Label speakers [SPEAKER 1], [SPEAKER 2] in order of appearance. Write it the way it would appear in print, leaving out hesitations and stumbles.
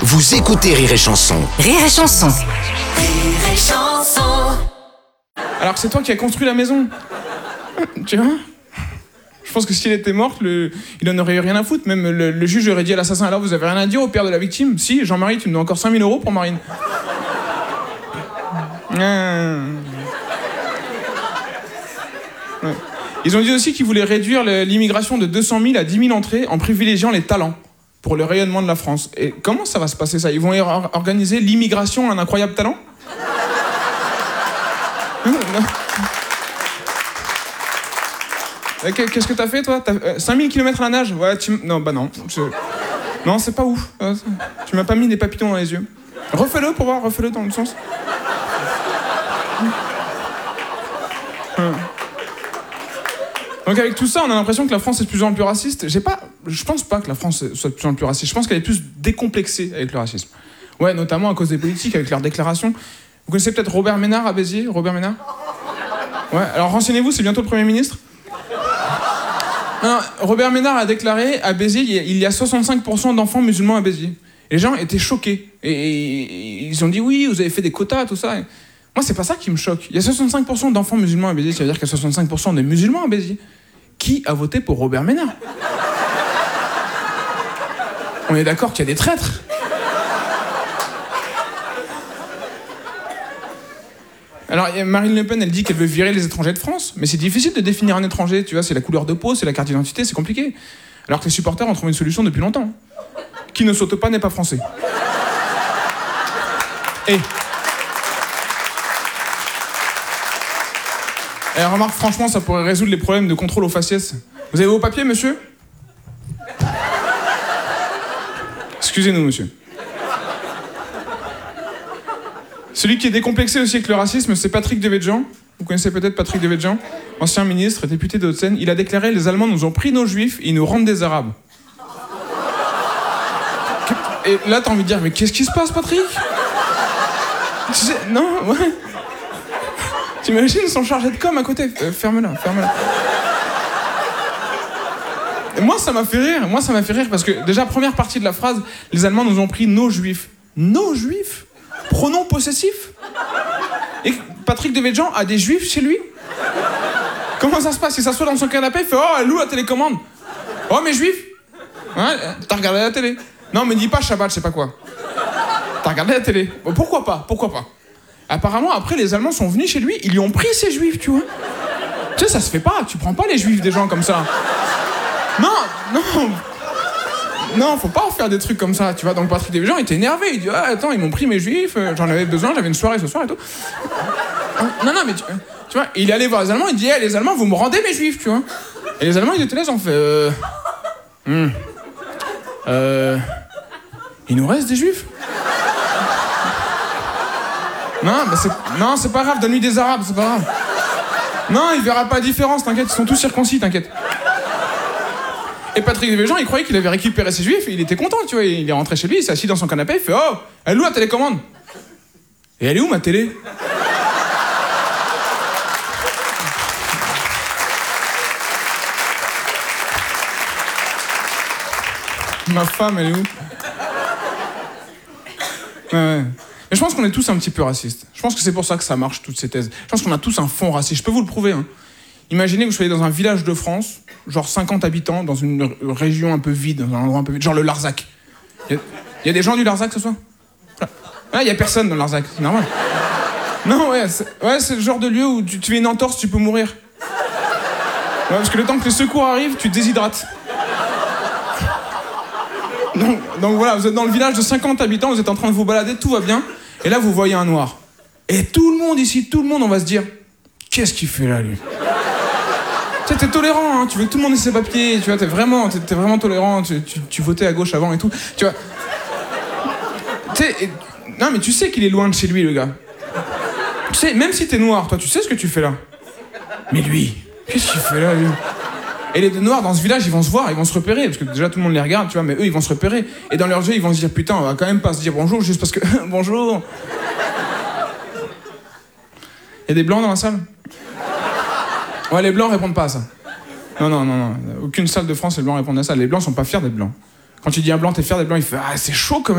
[SPEAKER 1] Vous écoutez Rire et Chanson.
[SPEAKER 2] Rire et Chanson.
[SPEAKER 3] Rire et Chanson.
[SPEAKER 4] Alors que c'est toi qui as construit la maison. Tu vois ? Je pense que s'il était mort, il en aurait eu rien à foutre. Même le juge aurait dit à l'assassin, alors vous avez rien à dire au père de la victime ? Si, Jean-Marie, tu me dois encore 5 000 € pour Marine. Ouais. Ils ont dit aussi qu'ils voulaient réduire l'immigration de 200 000 à 10 000 entrées en privilégiant les talents pour le rayonnement de la France. Et comment ça va se passer ça ? Ils vont organiser l'immigration à un incroyable talent ? Qu'est-ce que t'as fait, toi ? 5000 km à la nage ? Ouais, non, bah non. Non, c'est pas ouf. Tu m'as pas mis des papillons dans les yeux. Refais-le pour voir, refais-le dans le sens. Donc avec tout ça, on a l'impression que la France est de plus en plus raciste. Je pense pas que la France soit de plus en plus raciste. Je pense qu'elle est plus décomplexée avec le racisme. Ouais, notamment à cause des politiques, avec leurs déclarations. Vous connaissez peut-être Robert Ménard à Béziers ? Robert Ménard ? Ouais, alors renseignez-vous, c'est bientôt le Premier ministre. Non, Robert Ménard a déclaré à Béziers, il y a 65% d'enfants musulmans à Béziers. Et les gens étaient choqués. Et ils ont dit, oui, vous avez fait des quotas, tout ça. Et moi, c'est pas ça qui me choque. Il y a 65% d'enfants musulmans à Béziers, ça veut dire qu'il y a 65% de musulmans à Béziers. Qui a voté pour Robert Ménard ? On est d'accord qu'il y a des traîtres. Alors, Marine Le Pen, elle dit qu'elle veut virer les étrangers de France, mais c'est difficile de définir un étranger, tu vois, c'est la couleur de peau, c'est la carte d'identité, c'est compliqué. Alors que les supporters ont trouvé une solution depuis longtemps. Qui ne saute pas n'est pas français. Et remarque, franchement, ça pourrait résoudre les problèmes de contrôle aux faciès. Vous avez vos papiers, monsieur ? Excusez-nous, monsieur. Celui qui est décomplexé aussi avec le racisme, c'est Patrick Devedjian. Vous connaissez peut-être Patrick Devedjian, ancien ministre, député de Haute-Seine. Il a déclaré « Les Allemands nous ont pris nos juifs et ils nous rendent des Arabes ». Et là, t'as envie de dire « Mais qu'est-ce qui se passe, Patrick ?» Tu sais, non, ouais. T'imagines son chargé de com à côté. Ferme-la. Et moi, ça m'a fait rire parce que, déjà, première partie de la phrase, les Allemands nous ont pris nos juifs. Nos juifs ? Pronom possessif ? Et Patrick Devedjian a des juifs chez lui ? Comment ça se passe ? Il s'assoit dans son canapé, il fait « Oh, elle est où la télécommande ? Oh, mes juifs ? Ouais, t'as regardé la télé ? Non, mais dis pas Shabbat, je sais pas quoi. T'as regardé la télé ? Bon, pourquoi pas ? Apparemment, après, les Allemands sont venus chez lui, ils lui ont pris ses juifs, tu vois. Tu sais, ça se fait pas, tu prends pas les juifs des gens comme ça. Non, faut pas faire des trucs comme ça, tu vois. Donc Patrick Devedjian était énervé, il dit « Ah, attends, ils m'ont pris mes juifs, j'en avais besoin, j'avais une soirée ce soir et tout. » Non, mais tu vois, il est allé voir les Allemands, il dit « les Allemands, vous me rendez mes juifs, tu vois. » Et les Allemands, ils étaient là, ils ont fait il nous reste des juifs ? Non, c'est pas grave, donne-lui des Arabes, c'est pas grave. Non, il verra pas la différence, t'inquiète, ils sont tous circoncis, t'inquiète. Et Patrick Devedjian, il croyait qu'il avait récupéré ses juifs et il était content, tu vois. Il est rentré chez lui, il s'est assis dans son canapé, il fait « Oh, elle est où la télécommande ? Et elle est où ma télé ?» Ma femme, elle est où ? Ouais. Mais je pense qu'on est tous un petit peu racistes. Je pense que c'est pour ça que ça marche, toutes ces thèses. Je pense qu'on a tous un fond raciste. Je peux vous le prouver. Hein. Imaginez que vous soyez dans un village de France, genre 50 habitants, dans une région un peu vide, dans un endroit un peu vide, genre le Larzac. Il y a des gens du Larzac ce soir ? Ouais, il y a personne dans le Larzac, c'est normal. Non, c'est le genre de lieu où tu fais une entorse, tu peux mourir. Ouais, parce que le temps que les secours arrivent, tu te déshydrates. Donc voilà, vous êtes dans le village de 50 habitants, vous êtes en train de vous balader, tout va bien, et là vous voyez un noir. Et tout le monde, on va se dire, qu'est-ce qu'il fait là, lui ? Tu sais, t'es tolérant, hein, tu veux que tout le monde ait ses papiers, tu vois, t'es vraiment tolérant, tu votais à gauche avant et tout, tu vois. Non mais tu sais qu'il est loin de chez lui, le gars. Tu sais, même si t'es noir, toi, tu sais ce que tu fais là. Mais lui, qu'est-ce qu'il fait là, lui ? Et les deux noirs dans ce village, ils vont se voir, ils vont se repérer, parce que déjà tout le monde les regarde, tu vois, mais eux ils vont se repérer. Et dans leurs yeux, ils vont se dire putain, on va quand même pas se dire bonjour juste parce que bonjour. Il y a des blancs dans la salle ? Ouais, les blancs répondent pas à ça. Non. Aucune salle de France, les blancs répondent à ça. Les blancs sont pas fiers d'être blancs. Quand tu dis un blanc, t'es fier d'être blanc, il fait ah, c'est chaud quand même.